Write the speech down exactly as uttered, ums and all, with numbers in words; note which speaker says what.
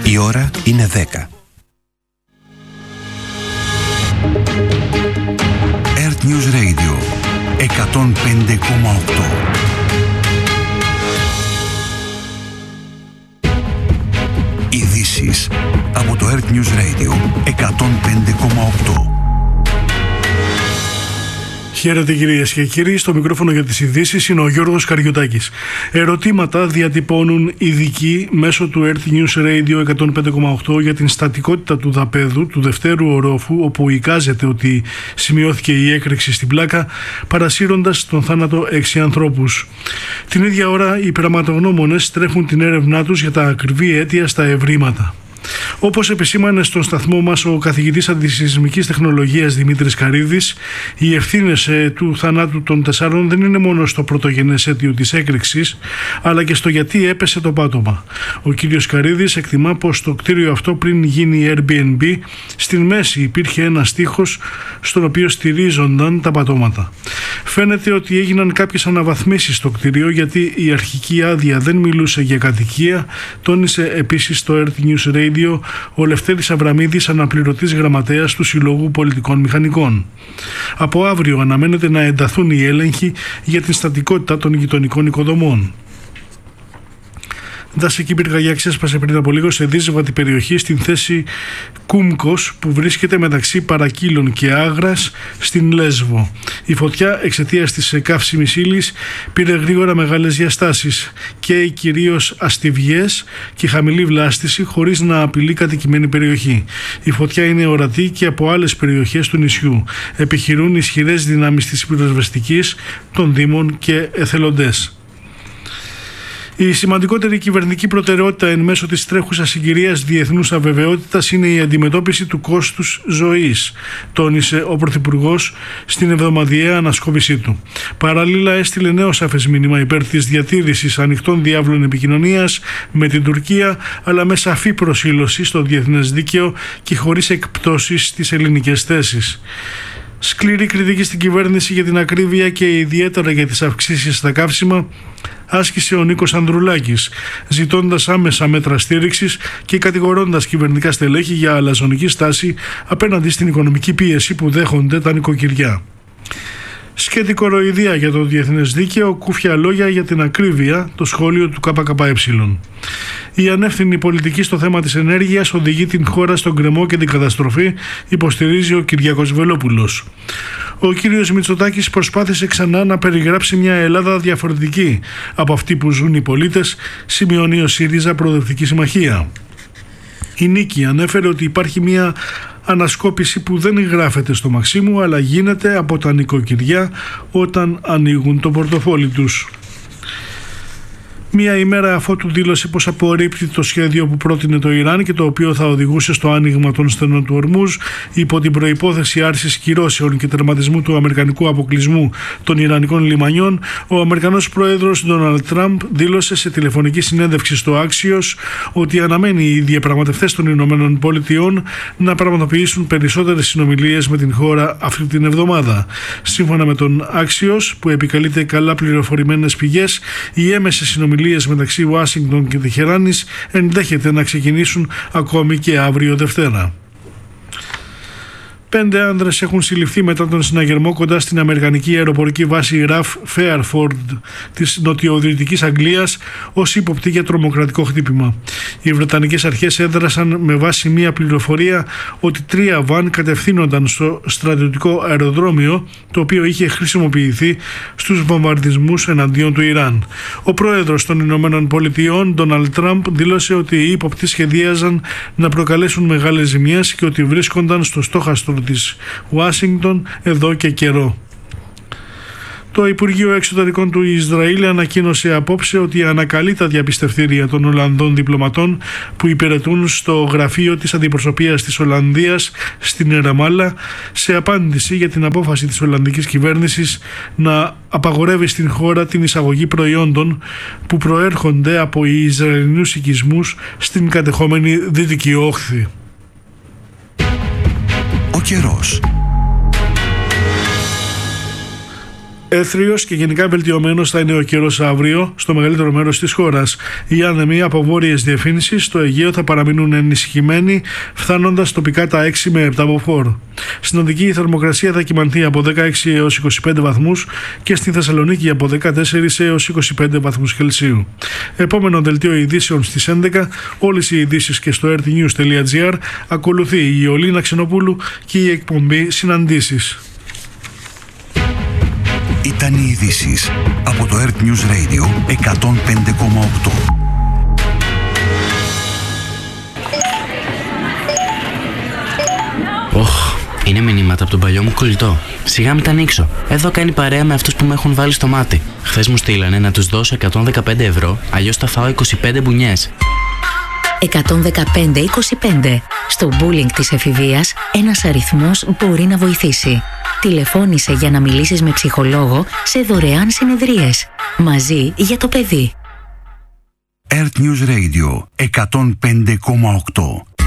Speaker 1: Η ώρα είναι δέκα. Earth News Radio εκατόν πέντε κόμμα οκτώ. Ειδήσεις από το Earth News Radio εκατόν πέντε κόμμα οκτώ.
Speaker 2: Χαίρετε κυρίες και κύριοι, στο μικρόφωνο για τις ειδήσεις είναι ο Γιώργος Καριωτάκης. Ερωτήματα διατυπώνουν ειδικοί μέσω του Earth News Radio εκατόν πέντε κόμμα οκτώ για την στατικότητα του δαπέδου του δευτέρου ορόφου, όπου εικάζεται ότι σημειώθηκε η έκρηξη στην πλάκα, παρασύροντας τον θάνατο έξι ανθρώπους. Την ίδια ώρα οι πραγματογνώμονες τρέχουν την έρευνά τους για τα ακριβή αίτια στα ευρήματα. Όπως επισήμανε στον σταθμό μας ο καθηγητής αντισυσμικής τεχνολογίας Δημήτρης Καρίδης, οι ευθύνες του θανάτου των τεσσάρων δεν είναι μόνο στο πρωτογενές αίτιο της έκρηξης, αλλά και στο γιατί έπεσε το πάτωμα. Ο κύριος Καρίδης εκτιμά πως στο κτίριο αυτό, πριν γίνει Airbnb, στην μέση υπήρχε ένας τοίχος στον οποίο στηρίζονταν τα πατώματα. Φαίνεται ότι έγιναν κάποιες αναβαθμίσεις στο κτίριο, γιατί η αρχική άδεια δεν μιλούσε για κατοικία, τόνισε επίσης στο Earth News Radio ο Λευτέρης Αβραμίδης, αναπληρωτής γραμματέας του Συλλόγου Πολιτικών Μηχανικών. Από αύριο αναμένεται να ενταθούν οι έλεγχοι για την στατικότητα των γειτονικών οικοδομών. Δασική πυρκαγιά ξέσπασε πριν από λίγο σε δύσβατη περιοχή στην θέση Κούμκος, που βρίσκεται μεταξύ Παρακύλων και Άγρας στην Λέσβο. Η φωτιά, εξαιτίας της καύσιμης ύλης, πήρε γρήγορα μεγάλες διαστάσεις και κυρίως αστιβιές και χαμηλή βλάστηση, χωρίς να απειλεί κατοικημένη περιοχή. Η φωτιά είναι ορατή και από άλλες περιοχές του νησιού. Επιχειρούν ισχυρές δυνάμεις της πυροσβεστικής, των δήμων και εθελοντές. Η σημαντικότερη κυβερνητική προτεραιότητα εν μέσω της τρέχουσας συγκυρίας διεθνούς αβεβαιότητας είναι η αντιμετώπιση του κόστους ζωής, τόνισε ο Πρωθυπουργός στην εβδομαδιαία ανασκόπησή του. Παράλληλα, έστειλε νέο σαφές μήνυμα υπέρ της διατήρησης ανοιχτών διάβλων επικοινωνίας με την Τουρκία, αλλά με σαφή προσήλωση στο διεθνές δίκαιο και χωρίς εκπτώσεις στις ελληνικές θέσεις. Σκληρή κριτική στην κυβέρνηση για την ακρίβεια και ιδιαίτερα για τις αυξήσεις στα καύσιμα άσκησε ο Νίκος Ανδρουλάκης, ζητώντας άμεσα μέτρα στήριξης και κατηγορώντας κυβερνητικά στελέχη για αλαζονική στάση απέναντι στην οικονομική πίεση που δέχονται τα νοικοκυριά. Σκέτη κοροϊδία για το διεθνές δίκαιο, κούφια λόγια για την ακρίβεια, το σχόλιο του ΚΚΕ. Η ανεύθυνη πολιτική στο θέμα της ενέργειας οδηγεί την χώρα στον γκρεμό και την καταστροφή, υποστηρίζει ο Κυριάκος Βελόπουλος. Ο κύριος Μητσοτάκης προσπάθησε ξανά να περιγράψει μια Ελλάδα διαφορετική από αυτή που ζουν οι πολίτες, σημειώνει ο ΣΥΡΙΖΑ Προοδευτική Συμμαχία. Η Νίκη ανέφερε ότι υπάρχει μια ανασκόπηση που δεν γράφεται στο Μαξίμου, αλλά γίνεται από τα νοικοκυριά όταν ανοίγουν το πορτοφόλι τους. Μία ημέρα αφότου δήλωσε πως απορρίπτει το σχέδιο που πρότεινε το Ιράν και το οποίο θα οδηγούσε στο άνοιγμα των στενών του Ορμούζ υπό την προϋπόθεση άρσης κυρώσεων και τερματισμού του αμερικανικού αποκλεισμού των Ιρανικών λιμανιών, ο Αμερικανός πρόεδρος Ντόναλντ Τραμπ δήλωσε σε τηλεφωνική συνέντευξη στο Axios ότι αναμένει οι διαπραγματευτές των Ηνωμένων Πολιτειών να πραγματοποιήσουν περισσότερες συνομιλίες με την χώρα αυτή την εβδομάδα. Σύμφωνα με τον Axios, που επικαλείται καλά πληροφορημένες πηγές, οι έμεσες συνομιλίες μεταξύ Ουάσιγκτον και Τεχεράνης ενδέχεται να ξεκινήσουν ακόμη και αύριο Δευτέρα. Πέντε άνδρες έχουν συλληφθεί μετά τον συναγερμό κοντά στην αμερικανική αεροπορική βάση Ραφ Φέαρφορντ της νοτιοδυτικής Αγγλίας ως ύποπτοι για τρομοκρατικό χτύπημα. Οι βρετανικές αρχές έδρασαν με βάση μία πληροφορία ότι τρία βαν κατευθύνονταν στο στρατιωτικό αεροδρόμιο, το οποίο είχε χρησιμοποιηθεί στους βομβαρδισμούς εναντίον του Ιράν. Ο πρόεδρος των Ηνωμένων Πολιτειών, Ντόναλντ Τραμπ, δήλωσε ότι οι ύποπτοι σχεδίαζαν να προκαλέσουν μεγάλες ζημιές και ότι βρίσκονταν στο στόχαστρο της Ουάσιγκτον εδώ και καιρό. Το Υπουργείο Εξωτερικών του Ισραήλ ανακοίνωσε απόψε ότι ανακαλεί τα διαπιστευτήρια των Ολλανδών διπλωματών που υπηρετούν στο γραφείο της αντιπροσωπείας της Ολλανδίας στην Ραμάλα, σε απάντηση για την απόφαση της Ολλανδικής κυβέρνησης να απαγορεύει στην χώρα την εισαγωγή προϊόντων που προέρχονται από Ισραηλινούς οικισμούς στην κατεχόμενη Δυτική Όχθη.
Speaker 1: Ο καιρός.
Speaker 2: Έθριος και γενικά βελτιωμένος θα είναι ο καιρός αύριο στο μεγαλύτερο μέρος της χώρας. Οι άνεμοι από βόρειες διευθύνσεις στο Αιγαίο θα παραμείνουν ενισχυμένοι, φτάνοντας τοπικά τα έξι με επτά μποφόρ. Στην Αττική η θερμοκρασία θα κυμανθεί από δεκαέξι έως είκοσι πέντε βαθμούς και στη Θεσσαλονίκη από δεκατέσσερα έως είκοσι πέντε βαθμούς Κελσίου. Επόμενο δελτίο ειδήσεων στις έντεκα, όλες οι ειδήσεις και στο ερτnews τελεία gr. Ακολουθεί η Ιωλίνα Ξενοπούλου και η εκπομπή Συναντήσεις.
Speaker 1: Ήταν οι ειδήσεις από το Earth News Radio εκατόν πέντε κόμμα οκτώ.
Speaker 3: Οχ, είναι μηνύματα από τον παλιό μου κολλητό. Σιγά μην τα ανοίξω. Εδώ κάνει παρέα με αυτούς που με έχουν βάλει στο μάτι. Χθες μου στείλανε να τους δώσω εκατόν δεκαπέντε ευρώ, αλλιώς θα φάω είκοσι πέντε μπουνιές.
Speaker 4: εκατόν δεκαπέντε είκοσι πέντε. Στο bullying της εφηβείας, ένας αριθμός μπορεί να βοηθήσει. Τηλεφώνησε για να μιλήσεις με ψυχολόγο σε δωρεάν συνεδρίες. Μαζί για το παιδί.
Speaker 1: Earth News Radio εκατόν πέντε κόμμα οκτώ.